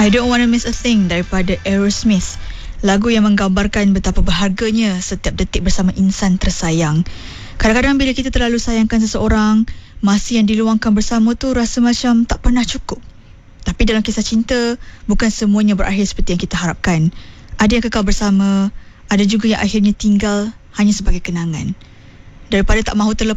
I Don't Wanna Miss a Thing daripada Aerosmith. Lagu yang menggambarkan betapa berharganya setiap detik bersama insan tersayang. Kadang-kadang bila kita terlalu sayangkan seseorang, masa yang diluangkan bersama tu rasa macam tak pernah cukup. Tapi dalam kisah cinta, bukan semuanya berakhir seperti yang kita harapkan. Ada yang kekal bersama, ada juga yang akhirnya tinggal hanya sebagai kenangan. Daripada tak mahu terlepas